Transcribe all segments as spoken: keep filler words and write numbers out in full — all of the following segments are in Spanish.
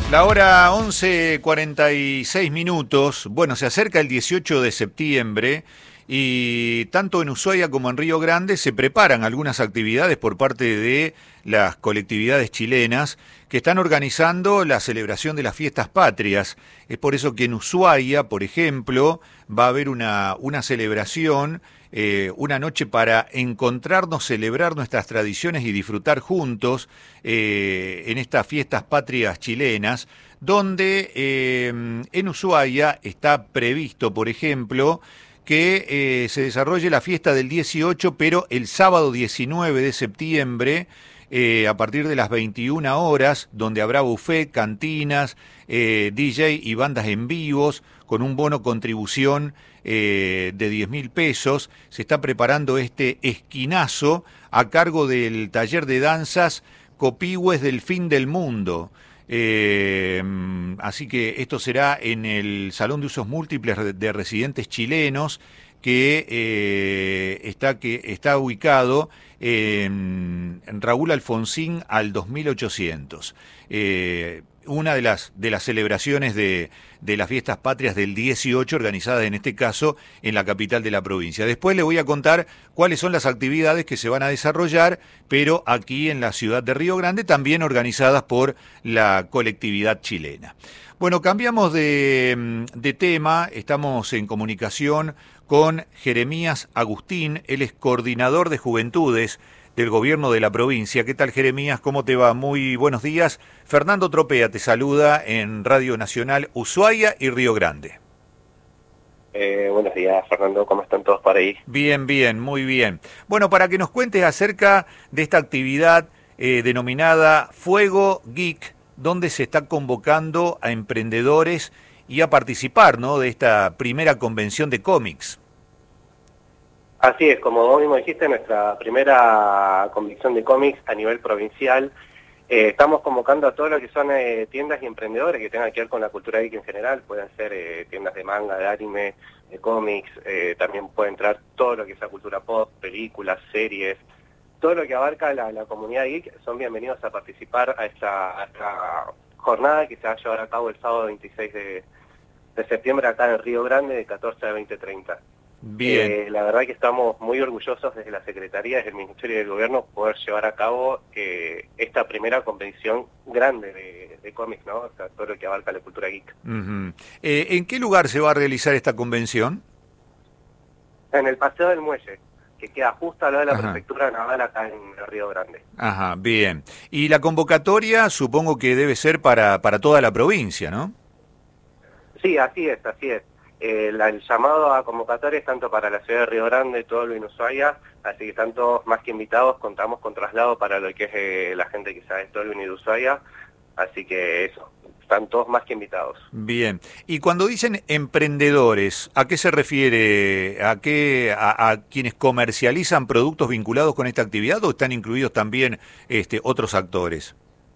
La hora once cuarenta y seis minutos. Bueno, se acerca el dieciocho de septiembre y tanto en Ushuaia como en Río Grande se preparan algunas actividades por parte de las colectividades chilenas que están organizando la celebración de las fiestas patrias. Es por eso que en Ushuaia, por ejemplo, va a haber una, una celebración, eh, una noche para encontrarnos, celebrar nuestras tradiciones y disfrutar juntos eh, en estas fiestas patrias chilenas, donde eh, en Ushuaia está previsto, por ejemplo, que eh, se desarrolle la fiesta del dieciocho, pero el sábado diecinueve de septiembre, eh, a partir de las veintiuna horas, donde habrá buffet, cantinas, eh, D J y bandas en vivos, con un bono contribución eh, de diez mil pesos. Se está preparando este esquinazo a cargo del taller de danzas Copihue del Fin del Mundo. Eh, así que esto será en el Salón de Usos Múltiples de Residentes Chilenos, que, eh, está, que está ubicado en, en Raúl Alfonsín al dos mil ochocientos. Eh, una de las, de las celebraciones de, de las fiestas patrias del dieciocho, organizadas en este caso en la capital de la provincia. Después le voy a contar cuáles son las actividades que se van a desarrollar, pero aquí en la ciudad de Río Grande, también organizadas por la colectividad chilena. Bueno, cambiamos de, de tema, estamos en comunicación con Jeremías Agustín, él es coordinador de juventudes del gobierno de la provincia. ¿Qué tal, Jeremías? ¿Cómo te va? Muy buenos días. Fernando Tropea te saluda en Radio Nacional Ushuaia y Río Grande. Eh, buenos días, Fernando. ¿Cómo están todos por ahí? Bien, bien, muy bien. Bueno, para que nos cuentes acerca de esta actividad eh, denominada Fuego Geek, donde se está convocando a emprendedores y a participar, ¿no?, de esta primera convención de cómics. Así es, como vos mismo dijiste, nuestra primera convención de cómics a nivel provincial. Eh, estamos convocando a todo lo que son eh, tiendas y emprendedores que tengan que ver con la cultura geek en general. Pueden ser eh, tiendas de manga, de anime, de cómics, eh, también puede entrar todo lo que sea cultura pop, películas, series, todo lo que abarca la, la comunidad geek. Son bienvenidos a participar a esta, a esta jornada que se va a llevar a cabo el sábado veintiséis de septiembre acá en Río Grande, de catorce a veinte treinta. Bien. Eh, la verdad que estamos muy orgullosos desde la Secretaría, desde el Ministerio del Gobierno, poder llevar a cabo eh, esta primera convención grande de, de cómics, ¿no? O sea, todo lo que abarca la cultura geek. Uh-huh. eh, ¿En qué lugar se va a realizar esta convención? En el Paseo del Muelle, que queda justo al lado de la Ajá. Prefectura Naval acá en Río Grande. Ajá, bien. Y la convocatoria supongo que debe ser para, para toda la provincia, ¿no? Sí, así es, así es. Eh, la, el llamado a convocatoria es tanto para la ciudad de Río Grande, todo lo en Ushuaia, así que están todos más que invitados. Contamos con traslado para lo que es eh, la gente que sabe todo lo de Ushuaia, así que eso, están todos más que invitados. Bien. Y cuando dicen emprendedores, ¿a qué se refiere? ¿A qué a, a quienes comercializan productos vinculados con esta actividad o están incluidos también este, otros actores?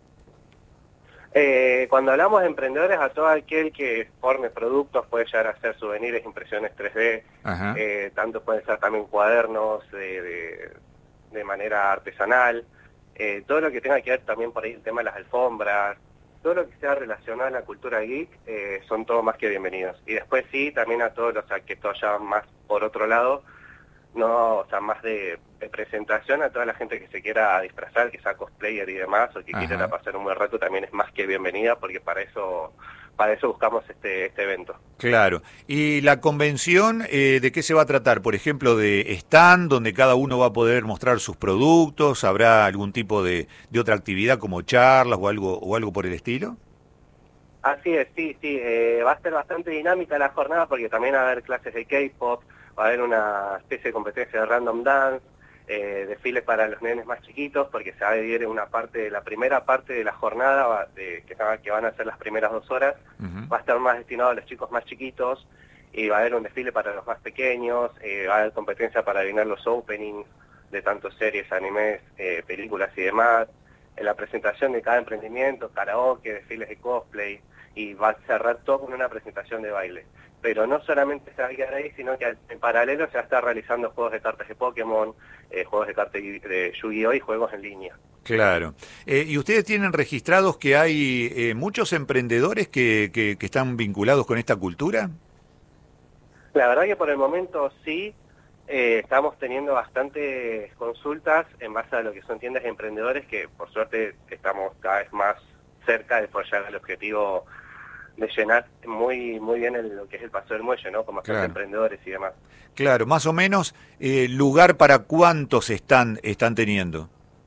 Eh, cuando hablamos de emprendedores, a todo aquel que forme productos, puede llegar a hacer souvenirs, impresiones tres D, eh, tanto pueden ser también cuadernos de, de, de manera artesanal, eh, todo lo que tenga que ver también por ahí el tema de las alfombras, todo lo que sea relacionado a la cultura geek, eh, son todos más que bienvenidos. Y después sí, también a todos los que esto ya más por otro lado, no, o sea, más de, de presentación, a toda la gente que se quiera disfrazar, que sea cosplayer y demás, o que Ajá. quiera pasar un buen rato, también es más que bienvenida, porque para eso para eso buscamos este este evento. Claro. ¿Y la convención eh, de qué se va a tratar? Por ejemplo, de stand, donde cada uno va a poder mostrar sus productos, ¿habrá algún tipo de, de otra actividad como charlas o algo, o algo por el estilo? Así es, sí, sí, eh, va a ser bastante dinámica la jornada, porque también va a haber clases de K-pop, va a haber una especie de competencia de random dance, eh, desfiles para los nenes más chiquitos, porque se va a dividir en una parte, la primera parte de la jornada, va, de, que, que van a ser las primeras dos horas, uh-huh. va a estar más destinado a los chicos más chiquitos, y va a haber un desfile para los más pequeños, eh, va a haber competencia para adivinar los openings de tanto series, animes, eh, películas y demás. en la presentación de cada emprendimiento, karaoke, desfiles de cosplay, y va a cerrar todo con una presentación de baile. Pero no solamente se va a quedar ahí, sino que en paralelo se va a estar realizando juegos de cartas de Pokémon, eh, juegos de cartas de Yu-Gi-Oh! Y juegos en línea. Claro. Eh, ¿Y ustedes tienen registrados que hay eh, muchos emprendedores que, que, que están vinculados con esta cultura? La verdad que por el momento sí, eh, estamos teniendo bastantes consultas en base a lo que son tiendas de emprendedores, que por suerte estamos cada vez más cerca de poder llegar al objetivo de llenar muy muy bien el, lo que es el Paseo del Muelle, ¿no? Con bastantes Claro. emprendedores y demás. Claro, más o menos, eh, lugar para cuántos están, están teniendo.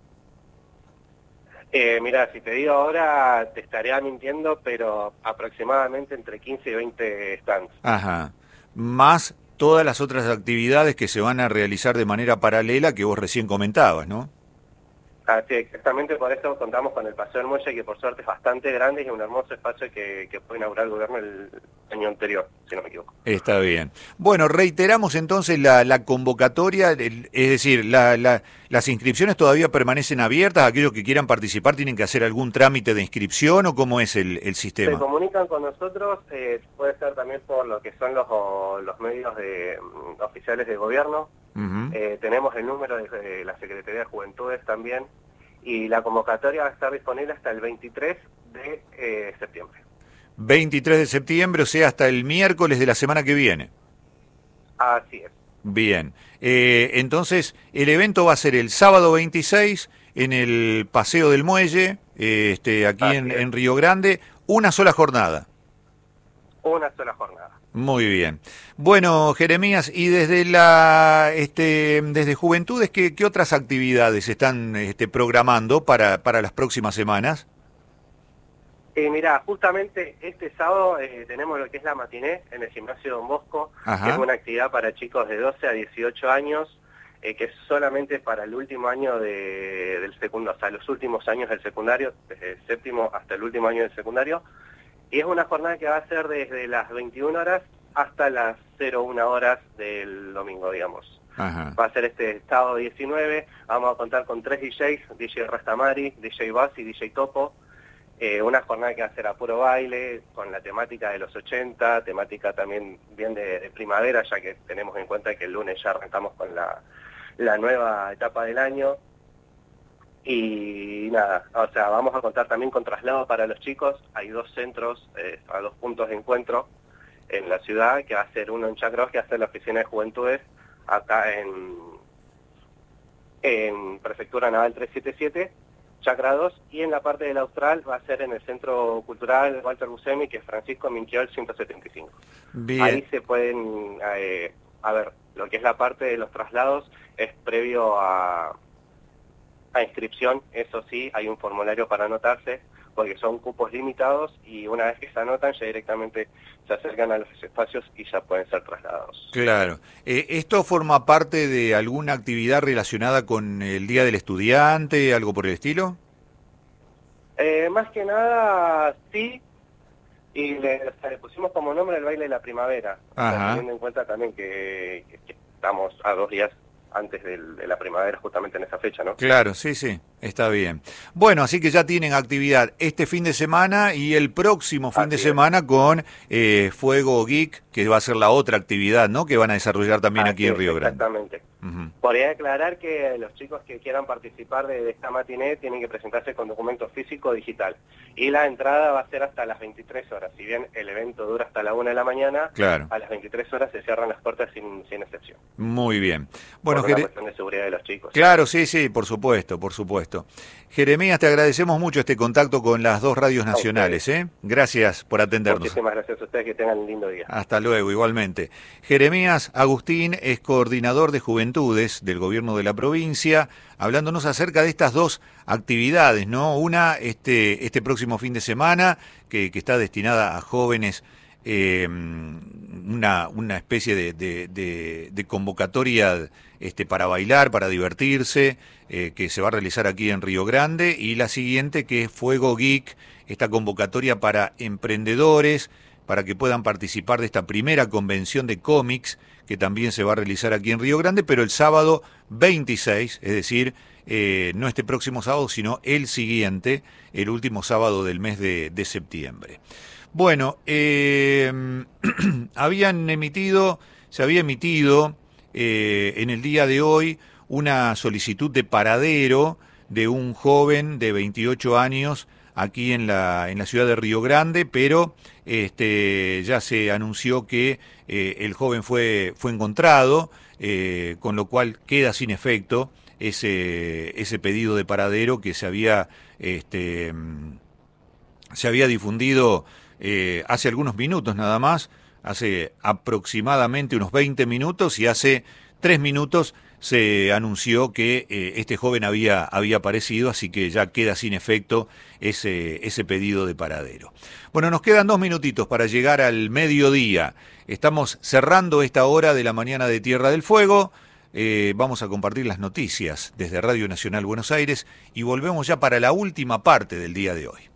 Eh, mira, si te digo ahora te estaría mintiendo, pero aproximadamente entre quince y veinte stands. Ajá. Más todas las otras actividades que se van a realizar de manera paralela que vos recién comentabas, ¿no? Así, exactamente por eso contamos con el Paseo del Muelle, que por suerte es bastante grande y es un hermoso espacio que, que fue inaugurar el gobierno el año anterior, si no me equivoco. Está bien. Bueno, reiteramos entonces la, la convocatoria, el, es decir, la, la, las inscripciones todavía permanecen abiertas, aquellos que quieran participar tienen que hacer algún trámite de inscripción o cómo es el, el sistema. Se comunican con nosotros, eh, puede ser también por lo que son los, los medios de, um, oficiales de gobierno. Uh-huh. eh, tenemos el número de, de la Secretaría de Juventudes también, y la convocatoria va a estar disponible hasta el veintitrés de eh, septiembre. veintitrés de septiembre, o sea, hasta el miércoles de la semana que viene. Así es. Bien, eh, entonces el evento va a ser el sábado veintiséis en el Paseo del Muelle, eh, este, aquí en, en Río Grande, una sola jornada. Una sola jornada. Muy bien. Bueno, Jeremías, y desde la este desde Juventudes, ¿qué, qué otras actividades están este, programando para, para las próximas semanas? Eh, mira, justamente este sábado eh, tenemos lo que es la matiné en el gimnasio Don Bosco, Ajá. que es una actividad para chicos de doce a dieciocho años, eh, que es solamente para el último año de, del secundario, o sea, los últimos años del secundario, desde el séptimo hasta el último año del secundario. Y es una jornada que va a ser desde las veintiuna horas hasta las cero una horas del domingo, digamos. Ajá. Va a ser este sábado diecinueve, vamos a contar con tres D Js, D J Rastamari, D J Bass y D J Topo. Eh, una jornada que va a ser a puro baile, con la temática de los ochenta, temática también bien de, de primavera, ya que tenemos en cuenta que el lunes ya arrancamos con la, la nueva etapa del año. Y nada, o sea, vamos a contar también con traslado para los chicos. Hay dos centros, eh, a dos puntos de encuentro en la ciudad, que va a ser uno en Chacros, que va a ser la oficina de Juventudes, acá en, en Prefectura Naval trescientos setenta y siete, Chacra dos, y en la parte del Austral va a ser en el Centro Cultural Walter Buscemi, que es Francisco Minquiol ciento setenta y cinco. Bien. Ahí se pueden, eh, a ver, lo que es la parte de los traslados es previo a... a inscripción, eso sí, hay un formulario para anotarse, porque son cupos limitados y una vez que se anotan ya directamente se acercan a los espacios y ya pueden ser trasladados. Claro. Eh, ¿Esto forma parte de alguna actividad relacionada con el Día del Estudiante, algo por el estilo? Eh, más que nada, sí, y le, o sea, le pusimos como nombre el baile de la primavera, o sea, teniendo en cuenta también que, que, que estamos a dos días antes del, de la primavera, justamente en esa fecha, ¿no? Claro, sí, sí, está bien. Bueno, así que ya tienen actividad este fin de semana y el próximo fin así de semana es. con eh, Fuego Geek, que va a ser la otra actividad, ¿no? Que van a desarrollar también así aquí en Río Grande. Exactamente. Uh-huh. Podría aclarar que los chicos que quieran participar de, de esta matiné tienen que presentarse con documento físico o digital. Y la entrada va a ser hasta las veintitrés horas. Si bien el evento dura hasta la una de la mañana, claro. a las veintitrés horas se cierran las puertas sin, sin excepción. Muy bien. Bueno, por una Jere... cuestión de seguridad de los chicos. Claro, sí, sí, por supuesto, por supuesto. Jeremías, te agradecemos mucho este contacto con las dos radios nacionales, ¿eh? Gracias por atendernos. Muchísimas gracias a ustedes, que tengan un lindo día. Hasta luego, igualmente. Jeremías Agustín es coordinador de Juventudes del Gobierno de la provincia, hablándonos acerca de estas dos actividades, ¿no? Una este, este próximo fin de semana, que, que está destinada a jóvenes, eh, una, una especie de, de, de, de convocatoria este, para bailar, para divertirse, eh, que se va a realizar aquí en Río Grande, y la siguiente que es Fuego Geek, esta convocatoria para emprendedores, para que puedan participar de esta primera convención de cómics que también se va a realizar aquí en Río Grande, pero el sábado veintiséis, es decir, eh, no este próximo sábado, sino el siguiente, el último sábado del mes de, de septiembre. Bueno, eh, habían emitido, se había emitido eh, en el día de hoy una solicitud de paradero de un joven de veintiocho años aquí en la, en la ciudad de Río Grande, pero este, ya se anunció que eh, el joven fue, fue encontrado, eh, con lo cual queda sin efecto ese, ese pedido de paradero que se había, este, se había difundido eh, hace algunos minutos nada más, hace aproximadamente unos veinte minutos, y hace tres minutos se anunció que eh, este joven había, había aparecido, así que ya queda sin efecto ese, ese pedido de paradero. Bueno, nos quedan dos minutitos para llegar al mediodía. Estamos cerrando esta hora de la mañana de Tierra del Fuego. Eh, vamos a compartir las noticias desde Radio Nacional Buenos Aires y volvemos ya para la última parte del día de hoy.